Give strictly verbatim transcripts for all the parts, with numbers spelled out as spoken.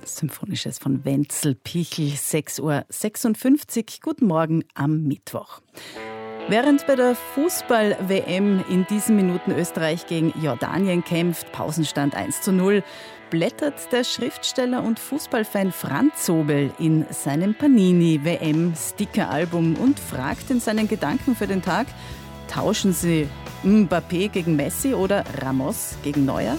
Symphonisches von Wenzel Pichel, sechs Uhr sechsundfünfzig. Guten Morgen am Mittwoch. Während bei der Fußball-W M in diesen Minuten Österreich gegen Jordanien kämpft, Pausenstand eins zu null, blättert der Schriftsteller und Fußballfan Franz Zobel in seinem Panini-W M-Sticker-Album und fragt in seinen Gedanken für den Tag: Tauschen Sie Mbappé gegen Messi oder Ramos gegen Neuer?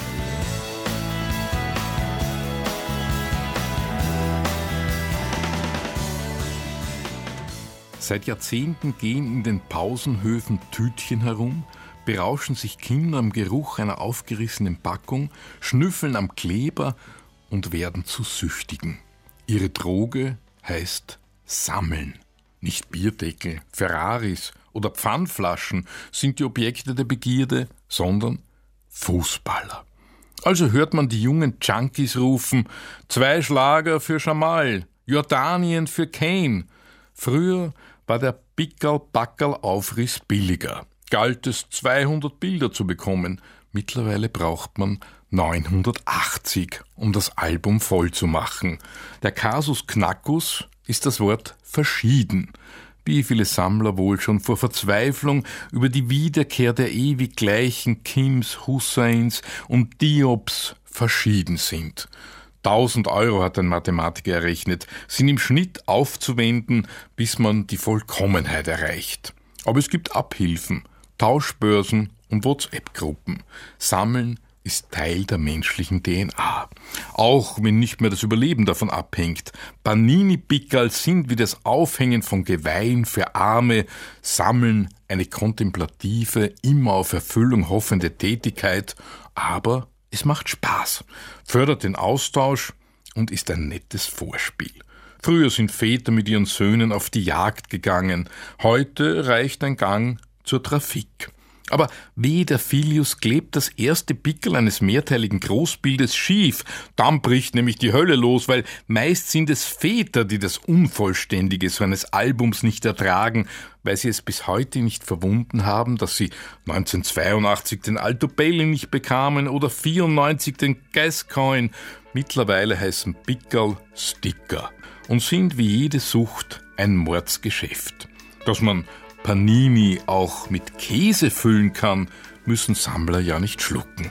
Seit Jahrzehnten gehen in den Pausenhöfen Tütchen herum, berauschen sich Kinder am Geruch einer aufgerissenen Packung, schnüffeln am Kleber und werden zu Süchtigen. Ihre Droge heißt Sammeln. Nicht Bierdeckel, Ferraris oder Pfandflaschen sind die Objekte der Begierde, sondern Fußballer. Also hört man die jungen Junkies rufen: Zwei Schlager für Jamal, Jordanien für Kane. Früher war der Pickerl-Packerl-Aufriss billiger. Galt es, zweihundert Bilder zu bekommen. Mittlerweile braucht man neunhundertachtzig, um das Album voll zu machen. Der Kasus Knackus ist das Wort verschieden. Wie viele Sammler wohl schon vor Verzweiflung über die Wiederkehr der ewig gleichen Kims, Husseins und Diops verschieden sind. Tausend Euro, hat ein Mathematiker errechnet, sind im Schnitt aufzuwenden, bis man die Vollkommenheit erreicht. Aber es gibt Abhilfen, Tauschbörsen und WhatsApp-Gruppen. Sammeln ist Teil der menschlichen D N A. Auch wenn nicht mehr das Überleben davon abhängt. Panini-Pickerl sind wie das Aufhängen von Geweihen für Arme. Sammeln eine kontemplative, immer auf Erfüllung hoffende Tätigkeit, aber es macht Spaß, fördert den Austausch und ist ein nettes Vorspiel. Früher sind Väter mit ihren Söhnen auf die Jagd gegangen, heute reicht ein Gang zur Trafik. Aber wehe der Filius klebt das erste Pickerl eines mehrteiligen Großbildes schief, dann bricht nämlich die Hölle los, weil meist sind es Väter, die das Unvollständige so eines Albums nicht ertragen, weil sie es bis heute nicht verwunden haben, dass sie neunzehnhundertzweiundachtzig den Altobelli nicht bekamen oder vierundneunzig den Gascoigne. Mittlerweile heißen Pickerl Sticker und sind wie jede Sucht ein Mordsgeschäft. Dass man Panini auch mit Käse füllen kann, müssen Sammler ja nicht schlucken.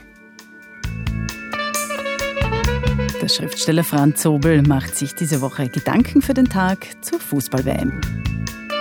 Der Schriftsteller Franz Zobel macht sich diese Woche Gedanken für den Tag zur Fußball-W M.